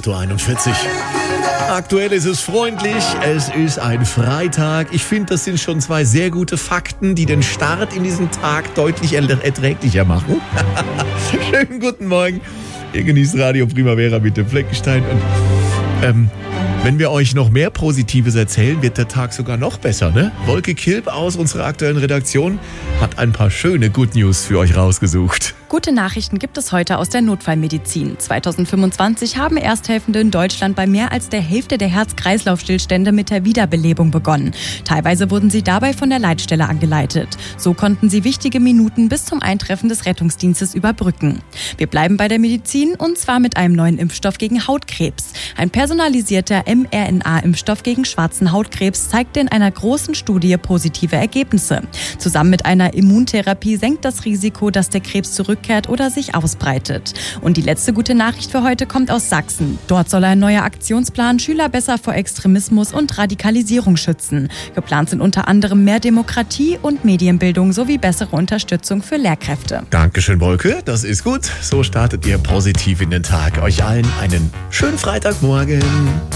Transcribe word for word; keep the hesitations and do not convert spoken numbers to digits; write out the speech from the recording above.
acht Uhr einundvierzig. Aktuell ist es freundlich, es ist ein Freitag. Ich finde, das sind schon zwei sehr gute Fakten, die den Start in diesen Tag deutlich erträglicher machen. Schönen guten Morgen. Ihr genießt Radio Primavera mit dem Fleckenstein. Und ähm, wenn wir euch noch mehr Positives erzählen, wird der Tag sogar noch besser, ne? Wolke Kilp aus unserer aktuellen Redaktion hat ein paar schöne Good News für euch rausgesucht. Gute Nachrichten gibt es heute aus der Notfallmedizin. zweitausendfünfundzwanzig haben Ersthelfende in Deutschland bei mehr als der Hälfte der Herz-Kreislauf-Stillstände mit der Wiederbelebung begonnen. Teilweise wurden sie dabei von der Leitstelle angeleitet. So konnten sie wichtige Minuten bis zum Eintreffen des Rettungsdienstes überbrücken. Wir bleiben bei der Medizin und zwar mit einem neuen Impfstoff gegen Hautkrebs. Ein personalisierter mRNA-Impfstoff gegen schwarzen Hautkrebs zeigte in einer großen Studie positive Ergebnisse. Zusammen mit einer Immuntherapie senkt das Risiko, dass der Krebs zurückkehrt oder sich ausbreitet. Und die letzte gute Nachricht für heute kommt aus Sachsen. Dort soll ein neuer Aktionsplan Schüler besser vor Extremismus und Radikalisierung schützen. Geplant sind unter anderem mehr Demokratie und Medienbildung sowie bessere Unterstützung für Lehrkräfte. Dankeschön, Wolke. Das ist gut. So startet ihr positiv in den Tag. Euch allen einen schönen Freitagmorgen.